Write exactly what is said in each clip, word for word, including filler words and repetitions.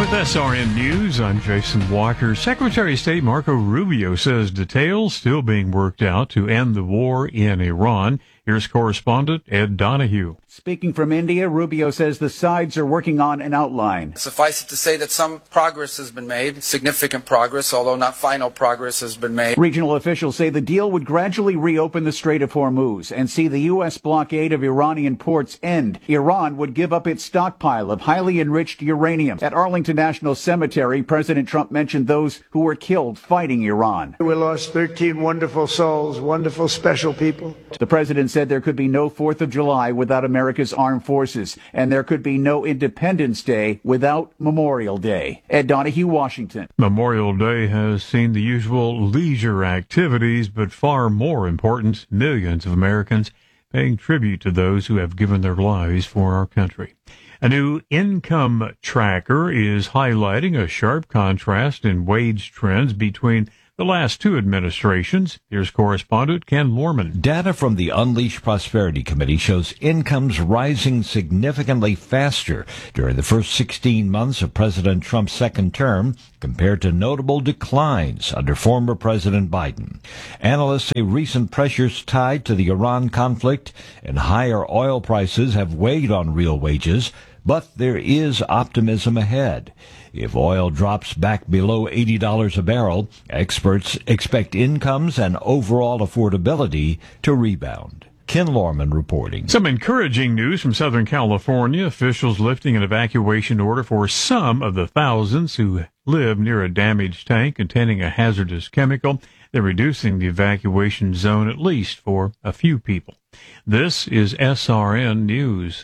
With S R N News, I'm Jason Walker. Secretary of State Marco Rubio says details still being worked out to end the war in Iran. Here's correspondent Ed Donahue. Speaking from India, Rubio says the sides are working on an outline. Suffice it to say that some progress has been made, significant progress, although not final progress has been made. Regional officials say the deal would gradually reopen the Strait of Hormuz and see the U S blockade of Iranian ports end. Iran would give up its stockpile of highly enriched uranium. At Arlington National Cemetery, President Trump mentioned those who were killed fighting Iran. We lost thirteen wonderful souls, wonderful, special people. The president said there could be no fourth of July without America's armed forces, and there could be no Independence Day without Memorial Day. Ed Donahue, Washington. Memorial Day has seen the usual leisure activities, but far more important, millions of Americans paying tribute to those who have given their lives for our country. A new income tracker is highlighting a sharp contrast in wage trends between the last two administrations. Here's correspondent Ken Lorman. Data from the Unleash Prosperity Committee shows incomes rising significantly faster during the first sixteen months of President Trump's second term compared to notable declines under former President Biden. Analysts say recent pressures tied to the Iran conflict and higher oil prices have weighed on real wages, but there is optimism ahead. If oil drops back below eighty dollars a barrel, experts expect incomes and overall affordability to rebound. Ken Lorman reporting. Some encouraging news from Southern California. Officials lifting an evacuation order for some of the thousands who live near a damaged tank containing a hazardous chemical. They're reducing the evacuation zone at least for a few people. This is S R N News.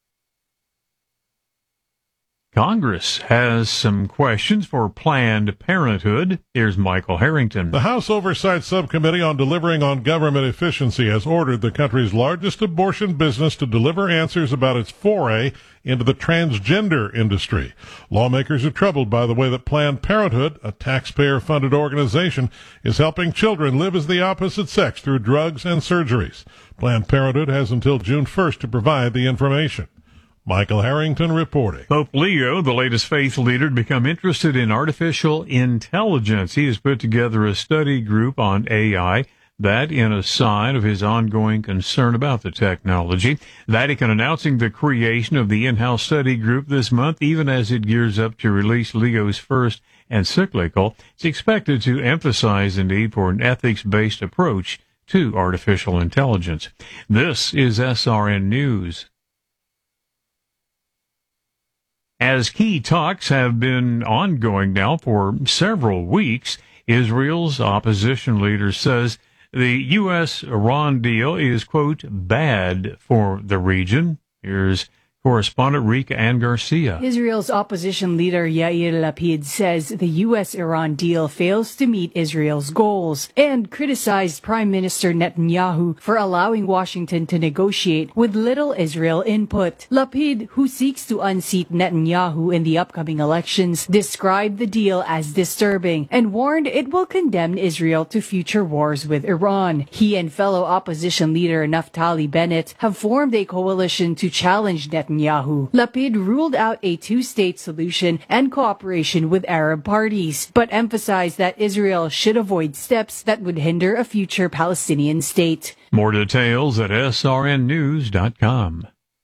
Congress has some questions for Planned Parenthood. Here's Michael Harrington. The House Oversight Subcommittee on Delivering on Government Efficiency has ordered the country's largest abortion business to deliver answers about its foray into the transgender industry. Lawmakers are troubled by the way that Planned Parenthood, a taxpayer-funded organization, is helping children live as the opposite sex through drugs and surgeries. Planned Parenthood has until June first to provide the information. Michael Harrington reporting. Pope Leo, the latest faith leader to become interested in artificial intelligence. He has put together a study group on A I, that in a sign of his ongoing concern about the technology. Vatican announcing the creation of the in-house study group this month, even as it gears up to release Leo's first encyclical. It's expected to emphasize the need for an ethics-based approach to artificial intelligence. This is S R N News. As key talks have been ongoing now for several weeks, Israel's opposition leader says the U S Iran deal is, quote, bad for the region. Here's correspondent Rika Ann Garcia. Israel's opposition leader Yair Lapid says the U S Iran deal fails to meet Israel's goals and criticized Prime Minister Netanyahu for allowing Washington to negotiate with little Israel input. Lapid, who seeks to unseat Netanyahu in the upcoming elections, described the deal as disturbing and warned it will condemn Israel to future wars with Iran. He and fellow opposition leader Naftali Bennett have formed a coalition to challenge Netanyahu. Lapid ruled out a two-state solution and cooperation with Arab parties, but emphasized that Israel should avoid steps that would hinder a future Palestinian state. More details at S R N news dot com.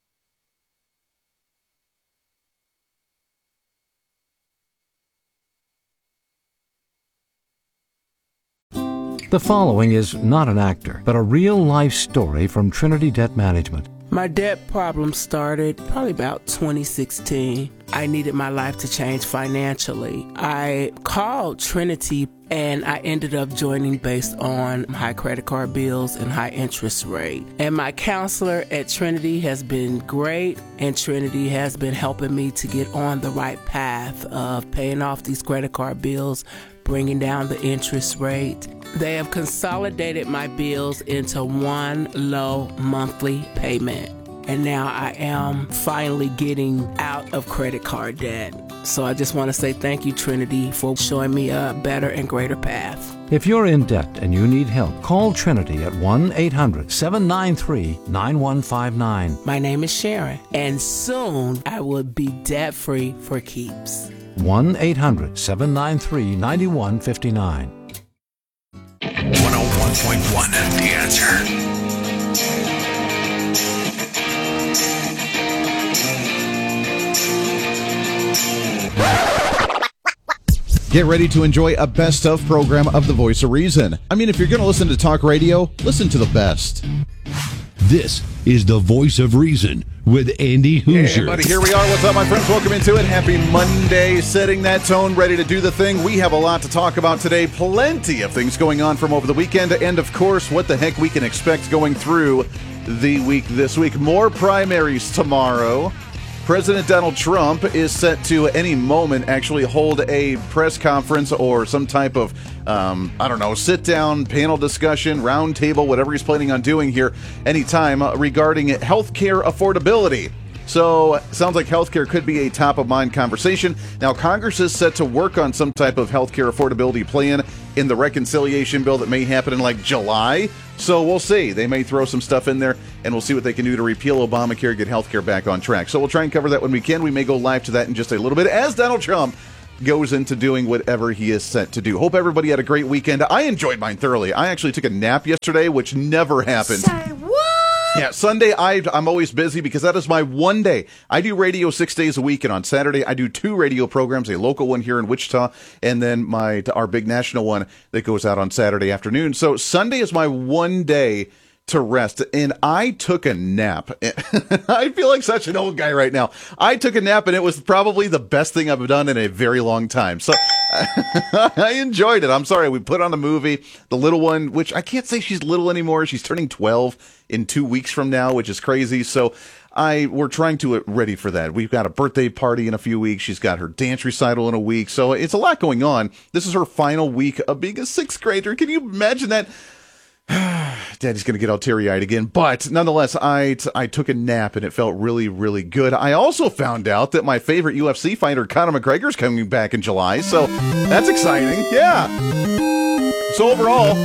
The following is not an actor, but a real-life story from Trinity Debt Management. My debt problem started probably about twenty sixteen. I needed my life to change financially. I called Trinity and I ended up joining based on high credit card bills and high interest rate. And my counselor at Trinity has been great, and Trinity has been helping me to get on the right path of paying off these credit card bills, bringing down the interest rate. They have consolidated my bills into one low monthly payment. And now I am finally getting out of credit card debt. So I just want to say thank you, Trinity, for showing me a better and greater path. If you're in debt and you need help, call Trinity at one eight hundred seven nine three nine one five nine. My name is Sharon, and soon I will be debt-free for keeps. one eight hundred seven nine three nine one five nine. one oh one point one, The Answer. Get ready to enjoy a best of program of the Voice of Reason. I mean, if you're going to listen to talk radio, listen to the best. This is the Voice of Reason with Andy Hoosier. Hey, buddy, here we are. What's up, my friends? Welcome into it. Happy Monday. Setting that tone, ready to do the thing. We have a lot to talk about today. Plenty of things going on from over the weekend. And, of course, what the heck we can expect going through the week this week. More primaries tomorrow. President Donald Trump is set to, any moment, actually hold a press conference or some type of, um, I don't know, sit-down, panel discussion, round table, whatever he's planning on doing here anytime uh, regarding healthcare affordability. So, sounds like healthcare could be a top-of-mind conversation. Now, Congress is set to work on some type of healthcare affordability plan in the reconciliation bill that may happen in, like, July. So, we'll see. They may throw some stuff in there, and we'll see what they can do to repeal Obamacare, get healthcare back on track. So, we'll try and cover that when we can. We may go live to that in just a little bit as Donald Trump goes into doing whatever he is set to do. Hope everybody had a great weekend. I enjoyed mine thoroughly. I actually took a nap yesterday, which never happened. Say what? Yeah, Sunday, I, I'm always busy because that is my one day. I do radio six days a week, and on Saturday, I do two radio programs, a local one here in Wichita, and then my our big national one that goes out on Saturday afternoon. So Sunday is my one day to rest, and I took a nap. I feel like such an old guy right now. I took a nap, and it was probably the best thing I've done in a very long time. So I enjoyed it. I'm sorry. We put on a movie, the little one, which I can't say she's little anymore. She's turning twelve in two weeks from now, which is crazy. So I we're trying to get ready for that. We've got a birthday party in a few weeks. She's got her dance recital in a week. So it's a lot going on. This is her final week of being a sixth grader. Can you imagine that? Daddy's going to get all teary-eyed again. But nonetheless, I, t- I took a nap, and it felt really, really good. I also found out that my favorite U F C fighter, Conor McGregor, is coming back in July. So that's exciting. Yeah. So overall,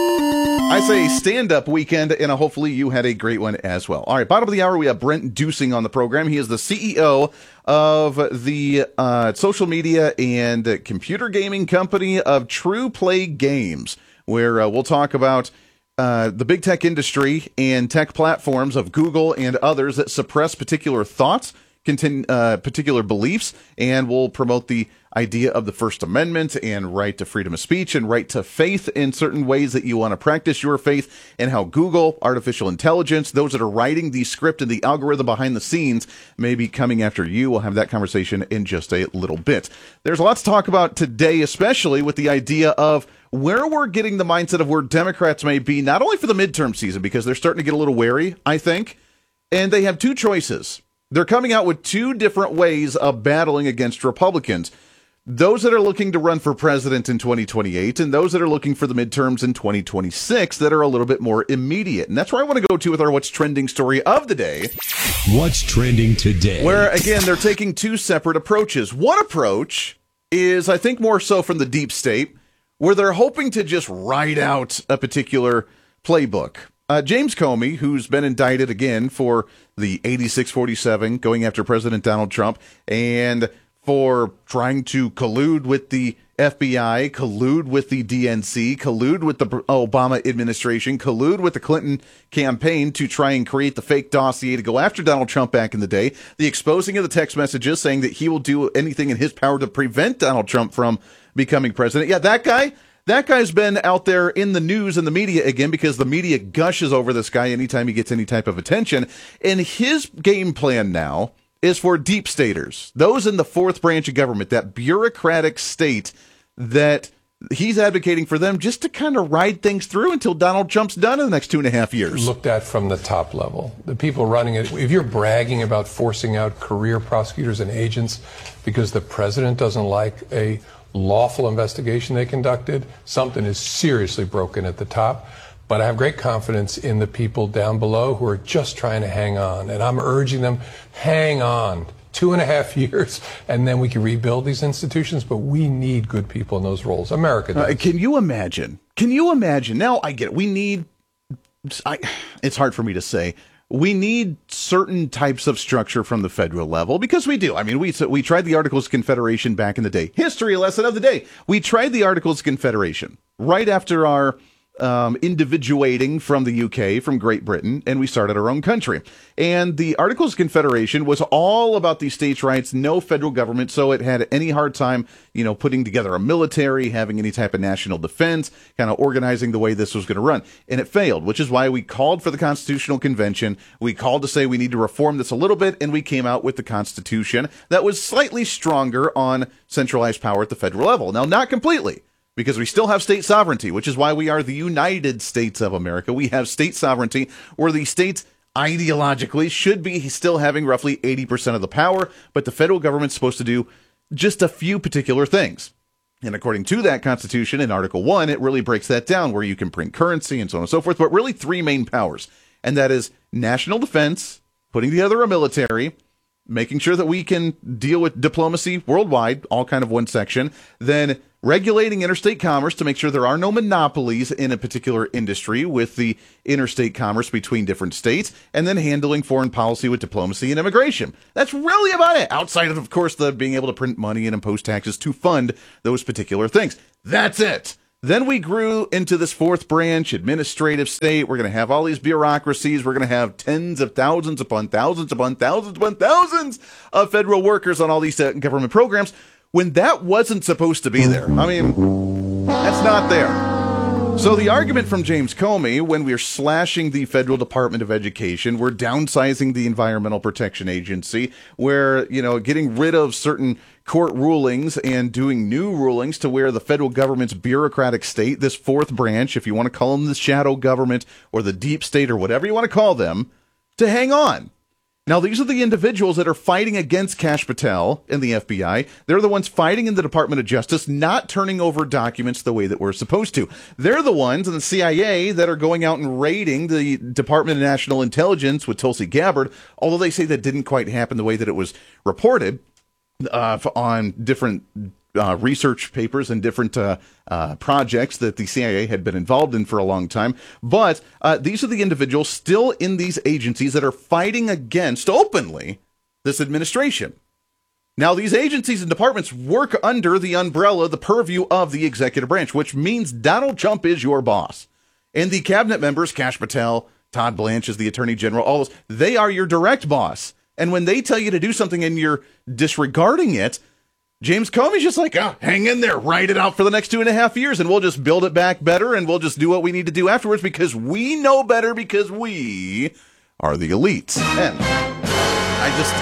I say stand-up weekend, and hopefully you had a great one as well. All right, bottom of the hour, we have Brent Dusing on the program. He is the C E O of the uh, social media and computer gaming company of True Play Games, where uh, we'll talk about Uh, the big tech industry and tech platforms of Google and others that suppress particular thoughts, contain, uh, particular beliefs, and will promote the idea of the First Amendment and right to freedom of speech and right to faith in certain ways that you want to practice your faith, and how Google, artificial intelligence, those that are writing the script and the algorithm behind the scenes may be coming after you. We'll have that conversation in just a little bit. There's a lot to talk about today, especially with the idea of where we're getting the mindset of where Democrats may be, not only for the midterm season, because they're starting to get a little wary, I think, and they have two choices. They're coming out with two different ways of battling against Republicans. Those that are looking to run for president in twenty twenty-eight, and those that are looking for the midterms in twenty twenty-six that are a little bit more immediate. And that's where I want to go to with our What's Trending story of the day. What's trending today? Where, again, they're taking two separate approaches. One approach is, I think, more so from the deep state, where they're hoping to just write out a particular playbook. Uh, James Comey, who's been indicted again for the eighty-six forty-seven, going after President Donald Trump, and for trying to collude with the F B I, collude with the D N C, collude with the Obama administration, collude with the Clinton campaign to try and create the fake dossier to go after Donald Trump back in the day, the exposing of the text messages saying that he will do anything in his power to prevent Donald Trump from becoming president. Yeah, that guy, that guy's been out there in the news and the media again because the media gushes over this guy anytime he gets any type of attention. And his game plan now is for deep staters, those in the fourth branch of government, that bureaucratic state that he's advocating for them just to kind of ride things through until Donald Trump's done in the next two and a half years. Looked at from the top level. The people running it, if you're bragging about forcing out career prosecutors and agents because the president doesn't like a lawful investigation they conducted, something is seriously broken at the top. But I have great confidence in the people down below who are just trying to hang on. And I'm urging them, hang on. Two and a half years, and then we can rebuild these institutions. But we need good people in those roles. America does. Uh, can you imagine? Can you imagine? Now, I get it. We need, I, it's hard for me to say. we need certain types of structure from the federal level, because we do. I mean, we so we tried the Articles of Confederation back in the day. History lesson of the day. We tried the Articles of Confederation right after our um, individuating from the U K, from Great Britain, and we started our own country. And the Articles of Confederation was all about the states' rights, no federal government, so it had any hard time, you know, putting together a military, having any type of national defense, kind of organizing the way this was going to run. And it failed, which is why we called for the Constitutional Convention. We called to say we need to reform this a little bit, and we came out with the Constitution that was slightly stronger on centralized power at the federal level. Now, not completely, because we still have state sovereignty, which is why we are the United States of America. We have state sovereignty where the states ideologically should be still having roughly eighty percent of the power, but the federal government's supposed to do just a few particular things. And according to that Constitution, in Article one, it really breaks that down, where you can print currency and so on and so forth, but really three main powers. And that is national defense, putting together a military, making sure that we can deal with diplomacy worldwide, all kind of one section, then regulating interstate commerce to make sure there are no monopolies in a particular industry with the interstate commerce between different states, and then handling foreign policy with diplomacy and immigration. That's really about it, outside of, of course, the being able to print money and impose taxes to fund those particular things. That's it. Then we grew into this fourth branch, administrative state. We're going to have all these bureaucracies. We're going to have tens of thousands upon thousands upon thousands upon thousands of federal workers on all these uh, government programs, when that wasn't supposed to be there. I mean, that's not there. So the argument from James Comey, when we're slashing the Federal Department of Education, we're downsizing the Environmental Protection Agency, we're, you know, getting rid of certain court rulings and doing new rulings to where the federal government's bureaucratic state, this fourth branch, if you want to call them the shadow government or the deep state or whatever you want to call them, to hang on. Now, these are the individuals that are fighting against Kash Patel and the F B I. They're the ones fighting in the Department of Justice, not turning over documents the way that we're supposed to. They're the ones in the C I A that are going out and raiding the Department of National Intelligence with Tulsi Gabbard, although they say that didn't quite happen the way that it was reported uh, on different Uh, research papers and different uh, uh, projects that the C I A had been involved in for a long time. But uh, these are the individuals still in these agencies that are fighting against, openly, this administration. Now, these agencies and departments work under the umbrella, the purview of the executive branch, which means Donald Trump is your boss. And the cabinet members, Kash Patel, Todd Blanche is the attorney general, all those, they are your direct boss. And when they tell you to do something and you're disregarding it, James Comey's just like, oh, hang in there, write it out for the next two and a half years, and we'll just build it back better, and we'll just do what we need to do afterwards, because we know better, because we are the elites. And I just,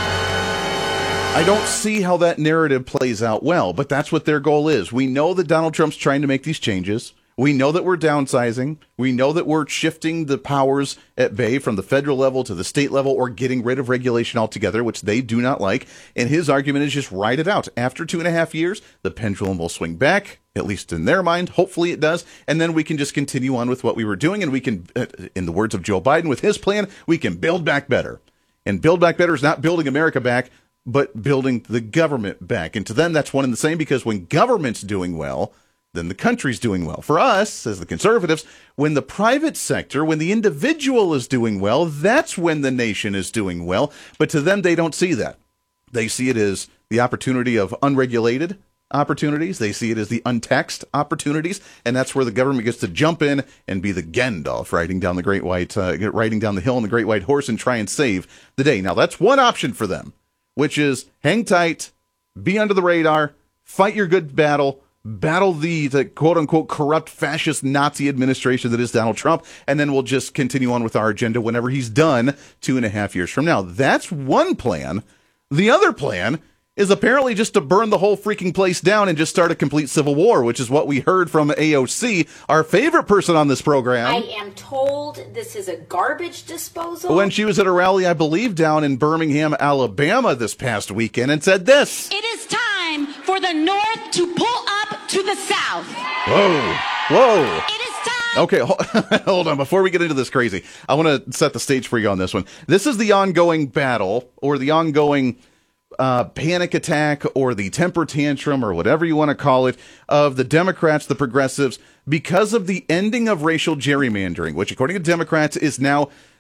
I don't see how that narrative plays out well, but that's what their goal is. We know that Donald Trump's trying to make these changes. We know that we're downsizing. We know that we're shifting the powers at bay from the federal level to the state level, or getting rid of regulation altogether, which they do not like. And his argument is just write it out. After two and a half years, the pendulum will swing back, at least in their mind. Hopefully it does. And then we can just continue on with what we were doing. And we can, in the words of Joe Biden, with his plan, we can build back better. And build back better is not building America back, but building the government back. And to them, that's one and the same, because when government's doing well, then the country's doing well. For us, as the conservatives, when the private sector, when the individual is doing well, that's when the nation is doing well. But to them, they don't see that. They see it as the opportunity of unregulated opportunities. They see it as the untaxed opportunities. And that's where the government gets to jump in and be the Gandalf riding down the great white, uh, riding down the hill on the great white horse and try and save the day. Now, that's one option for them, which is hang tight, be under the radar, fight your good battle, battle the, the quote-unquote corrupt fascist Nazi administration that is Donald Trump, and then we'll just continue on with our agenda whenever he's done two and a half years from now. That's one plan. The other plan is apparently just to burn the whole freaking place down and just start a complete civil war, which is what we heard from A O C, our favorite person on this program. I am told this is a garbage disposal. When she was at a rally, I believe, down in Birmingham, Alabama this past weekend, and said this. It is time for the North to pull up to the South. Whoa, whoa. It is time. Okay, hold on. Before we get into this crazy, I want to set the stage for you on this one. This is the ongoing battle, or the ongoing uh, panic attack, or the temper tantrum, or whatever you want to call it, of the Democrats, the progressives, because of the ending of racial gerrymandering, which, according to Democrats, is now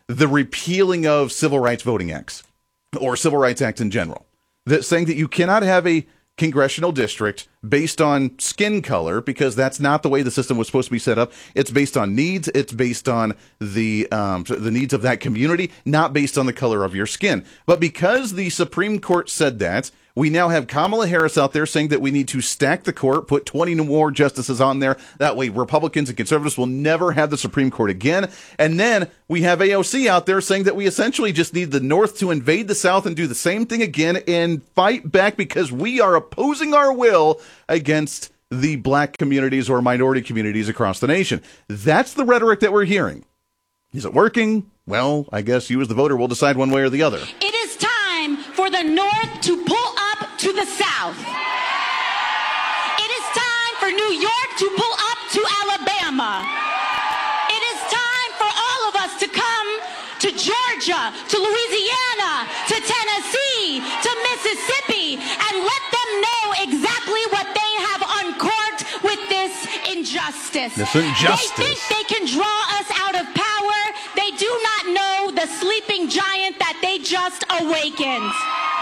the repealing of civil rights voting acts or civil rights acts in general, that saying that you cannot have a congressional district based on skin color, because that's not the way the system was supposed to be set up. It's based on needs. It's based on the um, the needs of that community, not based on the color of your skin. But because the Supreme Court said that, we now have Kamala Harris out there saying that we need to stack the court, put twenty more justices on there. That way Republicans and conservatives will never have the Supreme Court again. And then we have A O C out there saying that we essentially just need the North to invade the South and do the same thing again and fight back because we are opposing our will against the black communities or minority communities across the nation. That's the rhetoric that we're hearing. Is it working? Well, I guess you as the voter will decide one way or the other. It is time for the North to pull up to the South. It is time for New York to pull up to Alabama. It is time for all of us to come to Georgia, to Louisiana, to Tennessee, to Mississippi, and let them know exactly what they have uncorked with this injustice. This injustice. They think they can draw us out of power. They do not know the sleeping giant that they just awakened.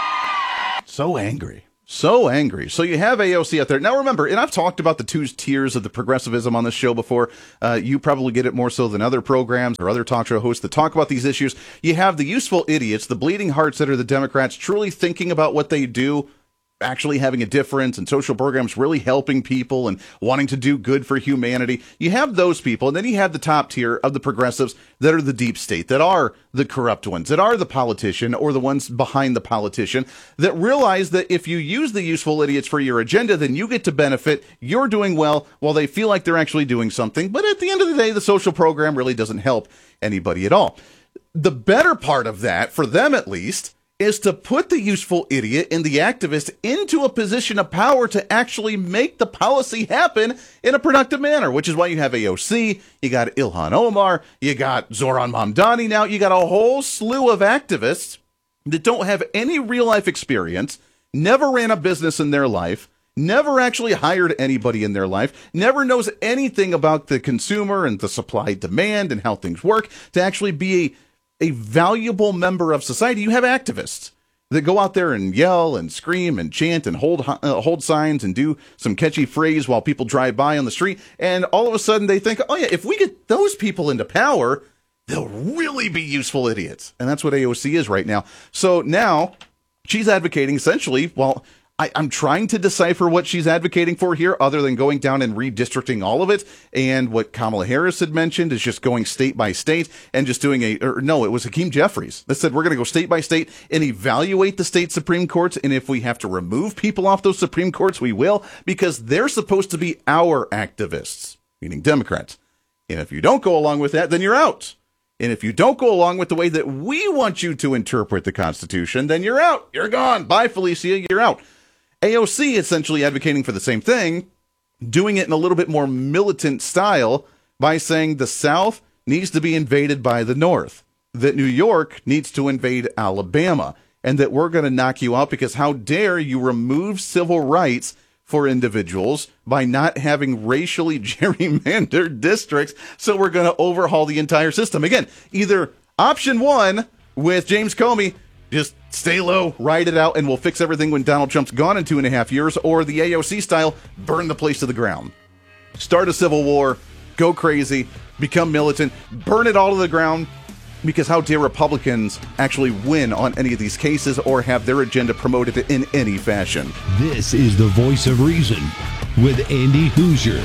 So angry. So angry. So you have A O C out there. Now remember, and I've talked about the two tiers of the progressivism on this show before. Uh, you probably get it more so than other programs or other talk show hosts that talk about these issues. You have the useful idiots, the bleeding hearts that are the Democrats, truly thinking about what they do, actually having a difference, and social programs really helping people and wanting to do good for humanity. You have those people, and then you have the top tier of the progressives that are the deep state, that are the corrupt ones, that are the politician or the ones behind the politician, that realize that if you use the useful idiots for your agenda, then you get to benefit, you're doing well, while they feel like they're actually doing something. But at the end of the day, the social program really doesn't help anybody at all. The better part of that, for them at least, is to put the useful idiot and the activist into a position of power to actually make the policy happen in a productive manner, which is why you have A O C, you got Ilhan Omar, you got Zoran Mamdani now, you got a whole slew of activists that don't have any real-life experience, never ran a business in their life, never actually hired anybody in their life, never knows anything about the consumer and the supply-demand and how things work, to actually be a a valuable member of society. You have activists that go out there and yell and scream and chant and hold uh, hold signs and do some catchy phrase while people drive by on the street. And all of a sudden they think, oh yeah, if we get those people into power, they'll really be useful idiots. And that's what A O C is right now. So now she's advocating essentially, well, I, I'm trying to decipher what she's advocating for here, other than going down and redistricting all of it. And what Kamala Harris had mentioned is just going state by state and just doing a, or no, it was Hakeem Jeffries that said, we're going to go state by state and evaluate the state Supreme Courts. And if we have to remove people off those Supreme Courts, we will, because they're supposed to be our activists, meaning Democrats. And if you don't go along with that, then you're out. And if you don't go along with the way that we want you to interpret the Constitution, then you're out. You're gone. Bye, Felicia. You're out. A O C essentially advocating for the same thing, doing it in a little bit more militant style by saying the South needs to be invaded by the North, that New York needs to invade Alabama, and that we're going to knock you out because how dare you remove civil rights for individuals by not having racially gerrymandered districts, so we're going to overhaul the entire system. Again, either option one with James Comey, just stay low, ride it out, and we'll fix everything when Donald Trump's gone in two and a half years, or the A O C style, burn the place to the ground. Start a civil war, go crazy, become militant, burn it all to the ground, because how dare Republicans actually win on any of these cases or have their agenda promoted in any fashion. This is the Voice of Reason with Andy Hoosier.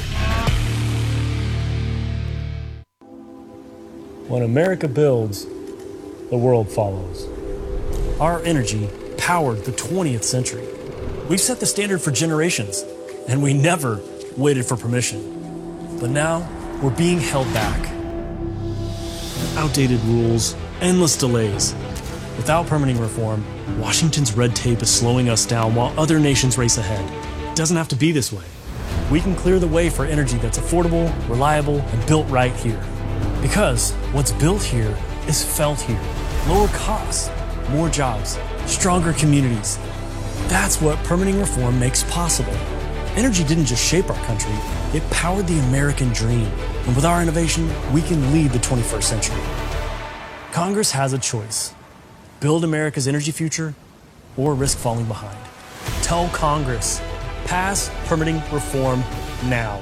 When America builds, the world follows. Our energy powered the twentieth century. We've set the standard for generations, and we never waited for permission. But now, we're being held back. Outdated rules, endless delays. Without permitting reform, Washington's red tape is slowing us down while other nations race ahead. It doesn't have to be this way. We can clear the way for energy that's affordable, reliable, and built right here. Because what's built here is felt here. Lower costs, more jobs, stronger communities. That's what permitting reform makes possible. Energy didn't just shape our country, it powered the American dream. And with our innovation, we can lead the twenty-first century. Congress has a choice. Build America's energy future or risk falling behind. Tell Congress, pass permitting reform now.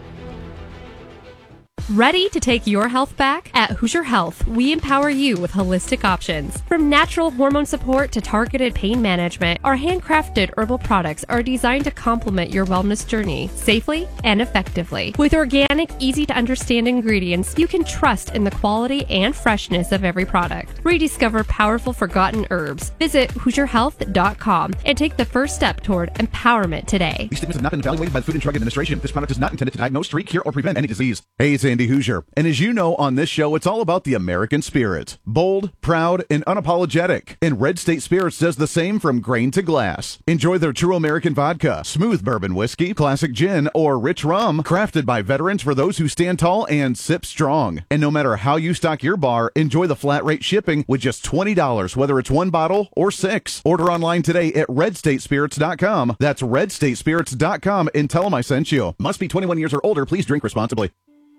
Ready to take your health back? At Hoosier Health, we empower you with holistic options. From natural hormone support to targeted pain management, our handcrafted herbal products are designed to complement your wellness journey safely and effectively. With organic, easy-to-understand ingredients, you can trust in the quality and freshness of every product. Rediscover powerful forgotten herbs. Visit Hoosier Health dot com and take the first step toward empowerment today. These statements have not been evaluated by the Food and Drug Administration. This product is not intended to diagnose, treat, cure, or prevent any disease. Hey, it's Andy Hoosier. And as you know, on this show, it's all about the American spirit. Bold, proud, and unapologetic. And Red State Spirits does the same from grain to glass. Enjoy their true American vodka, smooth bourbon whiskey, classic gin, or rich rum. Crafted by veterans for those who stand tall and sip strong. And no matter how you stock your bar, enjoy the flat rate shipping with just twenty dollars, whether it's one bottle or six. Order online today at red state spirits dot com. That's red state spirits dot com and tell them I sent you. Must be twenty-one years or older. Please drink responsibly.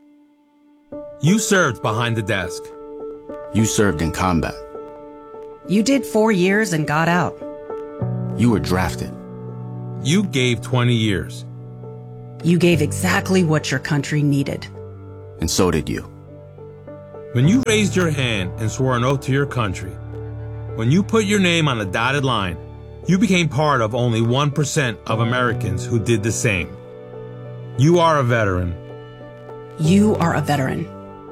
You served behind the desk. You served in combat. You did four years and got out. You were drafted. You gave twenty years. You gave exactly what your country needed. And so did you. When you raised your hand and swore an oath to your country, when you put your name on a dotted line, you became part of only one percent of Americans who did the same. You are a veteran. You are a veteran.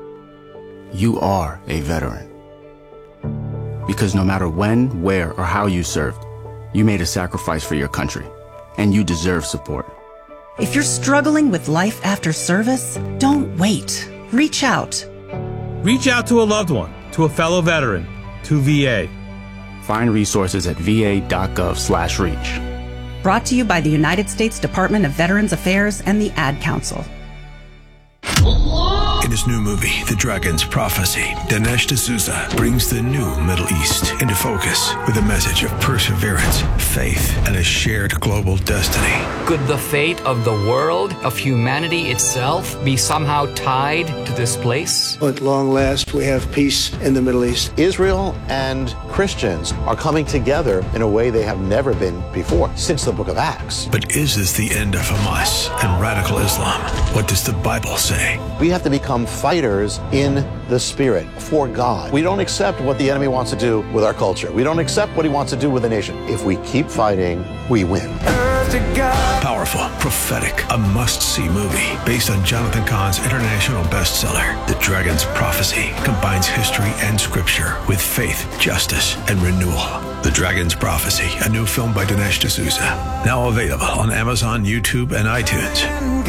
You are a veteran. Because no matter when, where, or how you served, you made a sacrifice for your country, and you deserve support. If you're struggling with life after service, don't wait. Reach out. Reach out to a loved one, to a fellow veteran, to V A. Find resources at v a dot gov slash reach. Brought to you by the United States Department of Veterans Affairs and the Ad Council. In his new movie, The Dragon's Prophecy, Dinesh D'Souza brings the new Middle East into focus with a message of perseverance, faith, and a shared global destiny. Could the fate of the world, of humanity itself, be somehow tied to this place? At long last, we have peace in the Middle East. Israel and Christians are coming together in a way they have never been before, since the book of Acts. But is this the end of Hamas and radical Islam? What does the Bible say? We have to become fighters in the spirit for God. We don't accept what the enemy wants to do with our culture. We don't accept what he wants to do with the nation. If we keep fighting, we win. Powerful, prophetic, a must-see movie based on Jonathan Cahn's international bestseller, The Dragon's Prophecy, combines history and scripture with faith, justice, and renewal. The Dragon's Prophecy, a new film by Dinesh D'Souza, now available on Amazon, YouTube, and iTunes.